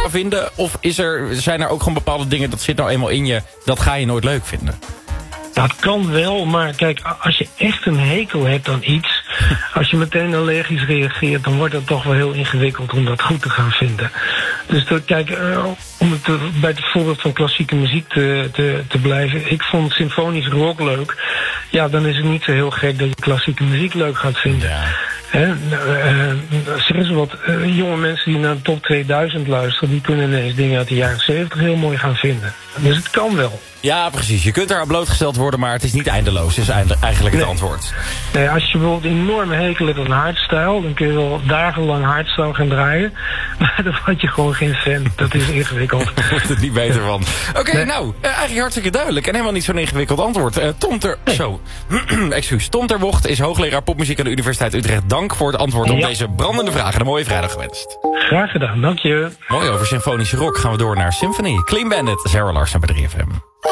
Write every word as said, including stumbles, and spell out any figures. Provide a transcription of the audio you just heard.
kan vinden? Of is er, zijn er ook gewoon bepaalde dingen, dat zit nou eenmaal in je, dat ga je nooit leuk vinden? Dat kan wel, maar kijk, als je echt een hekel hebt aan iets, als je meteen allergisch reageert, dan wordt het toch wel heel ingewikkeld om dat goed te gaan vinden. Dus dat, kijk, uh, om het uh, bij het voorbeeld van klassieke muziek te, te, te blijven, ik vond symfonisch rock leuk. Ja, dan is het niet zo heel gek dat je klassieke muziek leuk gaat vinden. Ja. He, uh, zeg eens wat, uh, jonge mensen die naar de top tweeduizend luisteren, die kunnen ineens dingen uit de jaren zeventig heel mooi gaan vinden. Dus het kan wel. Ja, precies. Je kunt daar aan blootgesteld worden, maar het is niet eindeloos, is eigenlijk het nee. antwoord. Nee, als je bijvoorbeeld een enorme hekel hebt aan hardstyle, dan kun je wel dagenlang hardstyle gaan draaien. Maar dan word je gewoon geen fan. Dat is ingewikkeld. Daar wordt het niet beter van. Oké, okay, nee. nou, uh, eigenlijk hartstikke duidelijk. En helemaal niet zo'n ingewikkeld antwoord. Uh, Tom ter... Nee. Zo. Excuus. Tom ter Wocht is hoogleraar popmuziek aan de Universiteit Utrecht. Dank voor het antwoord ja. op deze brandende vragen. Een mooie vrijdag gewenst. Graag gedaan, dank je. Mooi, over symfonische rock gaan we door naar Symphony. Clean Bandit, Sarah Larsen bij drie F M.